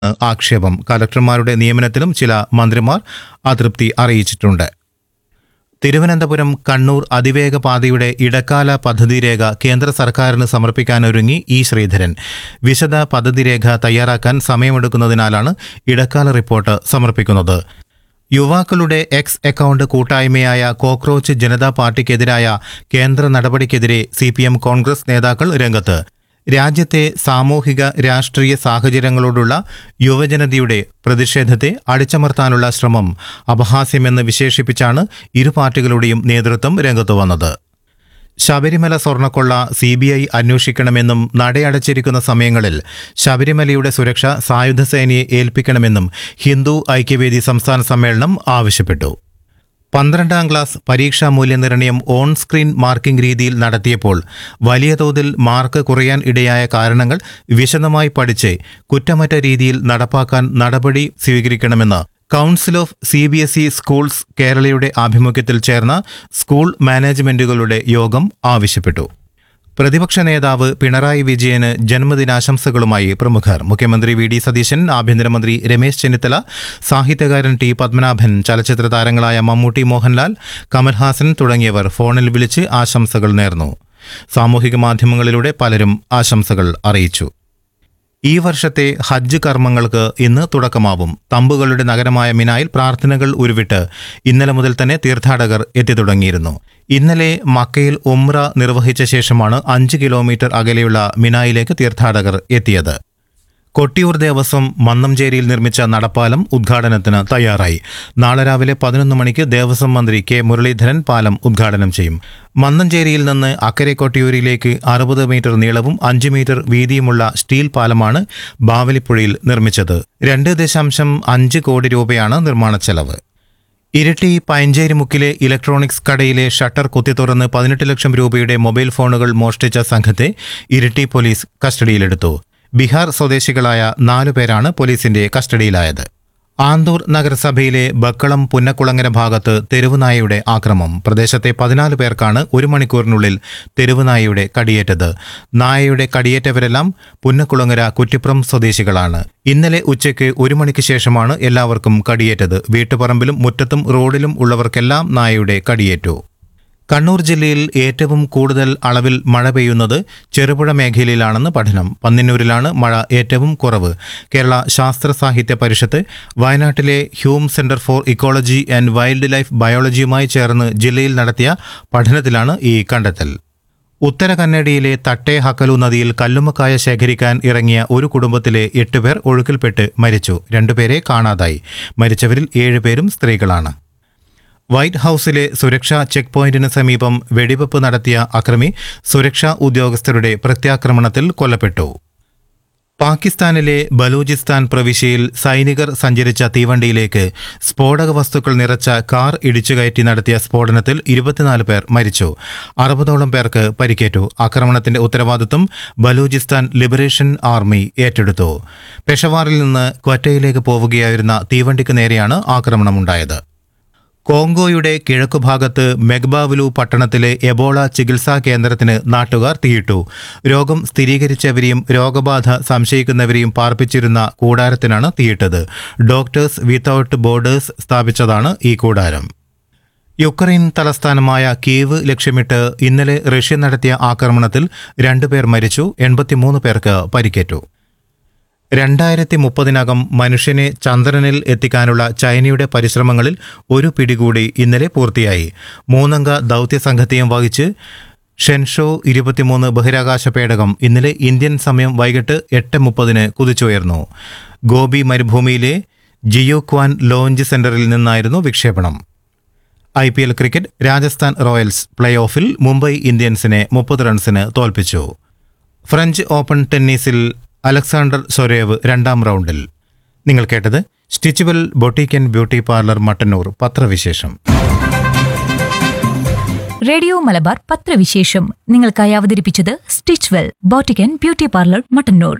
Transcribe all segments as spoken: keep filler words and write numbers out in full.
ആക്ഷേപം. കലക്ടർമാരുടെ നിയമനത്തിലും ചില മന്ത്രിമാർ അതൃപ്തി അറിയിച്ചിട്ടുണ്ട്. തിരുവനന്തപുരം കണ്ണൂർ അതിവേഗ പാതയുടെ ഇടക്കാല പദ്ധതിരേഖ കേന്ദ്ര സർക്കാരിന് സമർപ്പിക്കാനൊരുങ്ങി ഇ ശ്രീധരൻ. വിശദ പദ്ധതിരേഖ തയ്യാറാക്കാൻ സമയമെടുക്കുന്നതിനാലാണ് ഇടക്കാല റിപ്പോർട്ട് സമർപ്പിക്കുന്നത്. യുവാക്കളുടെ എക്സ് അക്കൗണ്ട് കൂട്ടായ്മയായ കോക്രോച്ച് ജനതാ പാർട്ടിക്കെതിരായ കേന്ദ്ര നടപടിക്കെതിരെ സി പി എം കോൺഗ്രസ് നേതാക്കൾ രംഗത്ത്. രാജ്യത്തെ സാമൂഹിക രാഷ്ട്രീയ സാഹചര്യങ്ങളോടുള്ള യുവജനതയുടെ പ്രതിഷേധത്തെ അടിച്ചമർത്താനുള്ള ശ്രമം അപഹാസ്യമെന്ന് വിശേഷിപ്പിച്ചാണ് ഇരു പാർട്ടികളുടെയും നേതൃത്വം രംഗത്തു വന്നത്. ശബരിമല സ്വർണ്ണക്കൊള്ള സി ബി ഐ അന്വേഷിക്കണമെന്നും നടയടച്ചിരിക്കുന്ന സമയങ്ങളിൽ ശബരിമലയുടെ സുരക്ഷ സായുധ സേനയെ ഏൽപ്പിക്കണമെന്നും ഹിന്ദു ഐക്യവേദി സംസ്ഥാന സമ്മേളനം ആവശ്യപ്പെട്ടു. പന്ത്രണ്ടാം ക്ലാസ് പരീക്ഷാ മൂല്യനിർണ്ണയം ഓൺ സ്ക്രീൻ മാർക്കിംഗ് രീതിയിൽ നടത്തിയപ്പോൾ വലിയ തോതിൽ മാർക്ക് കുറയാൻ ഇടയായ കാരണങ്ങൾ വിശദമായി പഠിച്ച് കുറ്റമറ്റ രീതിയിൽ നടപ്പാക്കാൻ നടപടി സ്വീകരിക്കണമെന്ന് council of C B S E schools കേരളയുടെ ആഭിമുഖ്യത്തിൽ ചേർന്ന സ്കൂൾ മാനേജ്മെന്റുകളുടെ യോഗം ആവശ്യപ്പെട്ടു. പ്രതിപക്ഷ നേതാവ് പിണറായി വിജയന് ജന്മദിനാശംസകളുമായി പ്രമുഖർ. മുഖ്യമന്ത്രി വി ഡി സതീശൻ, ആഭ്യന്തരമന്ത്രി രമേശ് ചെന്നിത്തല, സാഹിത്യകാരൻ ടി പത്മനാഭൻ, ചലച്ചിത്ര താരങ്ങളായ മമ്മൂട്ടി, മോഹൻലാൽ, കമൽഹാസൻ തുടങ്ങിയവർ ഫോണിൽ വിളിച്ച് ആശംസകൾ നേർന്നു. സാമൂഹിക മാധ്യമങ്ങളിലൂടെ പലരും ആശംസകൾ അറിയിച്ചു. ഈ വർഷത്തെ ഹജ്ജ് കർമ്മങ്ങൾക്ക് ഇന്ന് തുടക്കമാവും. തമ്പുകളുടെ നഗരമായ മിനായിൽ പ്രാർത്ഥനകൾ ഉരുവിട്ട് ഇന്നലെ മുതൽ തന്നെ തീർത്ഥാടകർ എത്തിത്തുടങ്ങിയിരുന്നു. ഇന്നലെ മക്കയിൽ ഉംറ നിർവഹിച്ച ശേഷമാണ് അഞ്ച് കിലോമീറ്റർ അകലെയുള്ള മിനായിലേക്ക് തീർത്ഥാടകർ എത്തിയത്. കൊട്ടിയൂർ ദേവസ്വം മന്നംചേരിയിൽ നിർമ്മിച്ച നടപ്പാലം ഉദ്ഘാടനത്തിന് തയ്യാറായി. നാളെ രാവിലെ പതിനൊന്ന് മണിക്ക് ദേവസ്വം മന്ത്രി കെ മുരളീധരൻ പാലം ഉദ്ഘാടനം ചെയ്യും. മന്നംചേരിയിൽ നിന്ന് അക്കരെ കൊട്ടിയൂരിലേക്ക് അറുപത് മീറ്റർ നീളവും അഞ്ച് മീറ്റർ വീതിയുമുള്ള സ്റ്റീൽ പാലമാണ് ബാവലിപ്പുഴയിൽ നിർമ്മിച്ചത്. രണ്ട് ദശാംശം അഞ്ച് കോടി രൂപയാണ് നിർമ്മാണ ചെലവ്. ഇരിട്ടി പയഞ്ചേരിമുക്കിലെ ഇലക്ട്രോണിക്സ് കടയിലെ ഷട്ടർ കുത്തിത്തുറന്ന് പതിനെട്ട് ലക്ഷം രൂപയുടെ മൊബൈൽ ഫോണുകൾ മോഷ്ടിച്ച സംഘത്തെ ഇരിട്ടി പോലീസ് കസ്റ്റഡിയിലെടുത്തു. ബീഹാർ സ്വദേശികളായ നാലുപേരാണ് പോലീസിന്റെ കസ്റ്റഡിയിലായത്. ആന്തൂർ നഗരസഭയിലെ ബക്കളം പുന്നക്കുളങ്ങര ഭാഗത്ത് തെരുവുനായയുടെ ആക്രമം. പ്രദേശത്തെ പതിനാല് പേർക്കാണ് ഒരു മണിക്കൂറിനുള്ളിൽ തെരുവുനായയുടെ കടിയേറ്റത്. നായയുടെ കടിയേറ്റവരെല്ലാം പുന്നക്കുളങ്ങര കുറ്റിപ്പുറം സ്വദേശികളാണ്. ഇന്നലെ ഉച്ചയ്ക്ക് ഒരു മണിക്ക് ശേഷമാണ് എല്ലാവർക്കും കടിയേറ്റത്. വീട്ടുപറമ്പിലും മുറ്റത്തും റോഡിലും ഉള്ളവർക്കെല്ലാം നായയുടെ കടിയേറ്റു. കണ്ണൂർ ജില്ലയിൽ ഏറ്റവും കൂടുതൽ അളവിൽ മഴ പെയ്യുന്നത് ചെറുപുഴ മേഖലയിലാണെന്ന് പഠനം. പന്നിന്നൂരിലാണ് മഴ ഏറ്റവും കുറവ്. കേരള ശാസ്ത്ര സാഹിത്യ പരിഷത്ത് വയനാട്ടിലെ Hume centre for ecology and wild life ബയോളജിയുമായി ചേർന്ന് ജില്ലയിൽ നടത്തിയ പഠനത്തിലാണ് ഈ കണ്ടെത്തൽ. ഉത്തര കന്നഡയിലെ തട്ടേ ഹക്കലു നദിയിൽ കല്ലുമ്മക്കായ ശേഖരിക്കാൻ ഇറങ്ങിയ ഒരു കുടുംബത്തിലെ എട്ടുപേർ ഒഴുക്കിൽപ്പെട്ട് മരിച്ചു. രണ്ടുപേരെ കാണാതായി. മരിച്ചവരിൽ ഏഴുപേരും സ്ത്രീകളാണ്. വൈറ്റ് ഹൌസിലെ സുരക്ഷാ ചെക്ക് പോയിന്റിന് സമീപം വെടിവെപ്പ് നടത്തിയ അക്രമി സുരക്ഷാ ഉദ്യോഗസ്ഥരുടെ പ്രത്യാക്രമണത്തിൽ കൊല്ലപ്പെട്ടു. പാകിസ്ഥാനിലെ ബലൂചിസ്ഥാൻ പ്രവിശ്യയിൽ സൈനികർ സഞ്ചരിച്ച തീവണ്ടിയിലേക്ക് സ്ഫോടക വസ്തുക്കൾ നിറച്ച കാർ ഇടിച്ചുകയറ്റി നടത്തിയ സ്ഫോടനത്തിൽ ഇരുപത്തിനാല് പേർ മരിച്ചു. അറുപതോളം പേർക്ക് പരിക്കേറ്റു. ആക്രമണത്തിന്റെ ഉത്തരവാദിത്വം ബലൂചിസ്ഥാൻ ലിബറേഷൻ ആർമി ഏറ്റെടുത്തു. പെഷവാറിൽ നിന്ന് ക്വറ്റയിലേക്ക് പോവുകയായിരുന്ന തീവണ്ടിക്ക് നേരെയാണ് ആക്രമണമുണ്ടായത്. കോങ്കോയുടെ കിഴക്കുഭാഗത്ത് മെഗ്ബാവലു പട്ടണത്തിലെ എബോള ചികിത്സാ കേന്ദ്രത്തിന് നാട്ടുകാർ തീയിട്ടു. രോഗം സ്ഥിരീകരിച്ചവരെയും രോഗബാധ സംശയിക്കുന്നവരെയും പാർപ്പിച്ചിരുന്ന കൂടാരത്തിനാണ് തീയിട്ടത്. ഡോക്ടേഴ്സ് വിത്തൌട്ട് ബോർഡേഴ്സ് സ്ഥാപിച്ചതാണ് ഈ കൂടാരം. യുക്രൈൻ തലസ്ഥാനമായ കീവ് ലക്ഷ്യമിട്ട് ഇന്നലെ റഷ്യ നടത്തിയ ആക്രമണത്തിൽ രണ്ടുപേർ മരിച്ചു. എൺപത്തിമൂന്ന് പേർക്ക് പരിക്കേറ്റു. രണ്ടായിരത്തി മുപ്പതിനകം മനുഷ്യനെ ചന്ദ്രനിൽ എത്തിക്കാനുള്ള ചൈനയുടെ പരിശ്രമങ്ങളിൽ ഒരു പിടികൂടി ഇന്നലെ പൂർത്തിയായി. മൂന്നംഗ ദൗത്യസംഘത്തെയും വഹിച്ച് ഷെൻഷോ ഇരുപത്തിമൂന്ന് ബഹിരാകാശ പേടകം ഇന്നലെ ഇന്ത്യൻ സമയം വൈകിട്ട് എട്ട് മുപ്പതിന് കുതിച്ചുയർന്നു. ഗോബി മരുഭൂമിയിലെ ജിയോക്വാൻ ലോഞ്ച് സെന്ററിൽ നിന്നായിരുന്നു വിക്ഷേപണം. I P L cricket Rajasthan Royals play ഓഫിൽ മുംബൈ ഇന്ത്യൻസിനെ മുപ്പത് റൺസിന് തോൽപ്പിച്ചു. ഫ്രഞ്ച് ഓപ്പൺ ടെന്നീസിൽ അലക്സാണ്ടർ സൊരേവ് രണ്ടാം റൗണ്ടിൽ. നിങ്ങൾ കേട്ടത് സ്റ്റിച്ചുവൽ boutique and beauty parlour Mattannur പത്രവിശേഷം. റേഡിയോ മലബാർ പത്രവിശേഷം നിങ്ങൾക്കായി അവതരിപ്പിച്ചത് Stitchwell boutique and beauty parlour Mattannur.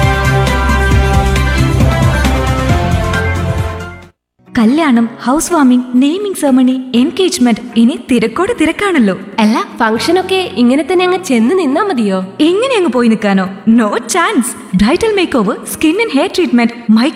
കല്യാണം, house warming, naming ceremony, engagement, ഇനി തിരക്കോട് തിരക്കാണല്ലോ. അല്ല, ഫംഗ്ഷനൊക്കെ ഇങ്ങനെ തന്നെ അങ്ങ് ചെന്ന് നിന്നാ മതിയോ? എങ്ങനെ അങ്ങ് പോയി നിൽക്കാനോ? No chance. Bridal make over, skin and hair treatment, micro